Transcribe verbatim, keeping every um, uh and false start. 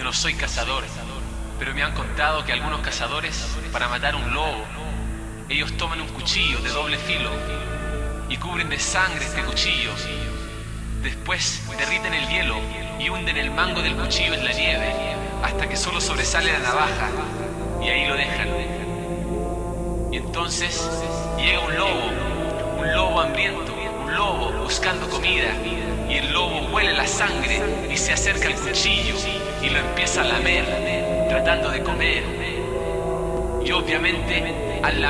Yo no soy cazador, pero me han contado que algunos cazadores, para matar un lobo, ellos toman un cuchillo de doble filo y cubren de sangre este cuchillo. Después derriten el hielo y hunden el mango del cuchillo en la nieve hasta que solo sobresale la navaja, y ahí lo dejan. Y entonces llega un lobo, un lobo hambriento, un lobo buscando comida, y el lobo huele la sangre y se acerca al cuchillo y lo empieza a lamer, tratando de comer. Y obviamente al lamer